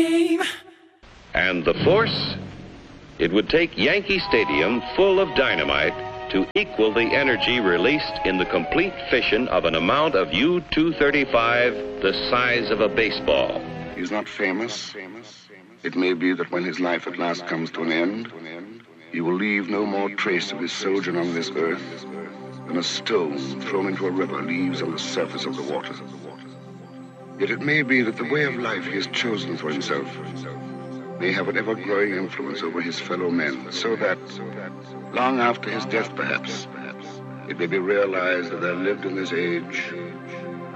game. And the force? It would take Yankee Stadium full of dynamite to equal the energy released in the complete fission of an amount of U-235 the size of a baseball. He's not famous. It may be that when his life at last comes to an end, he will leave no more trace of his sojourn on this earth than a stone thrown into a river leaves on the surface of the water. Yet it may be that the way of life he has chosen for himself may have an ever-growing influence over his fellow men, so that, long after his death perhaps, it may be realized that there lived in this age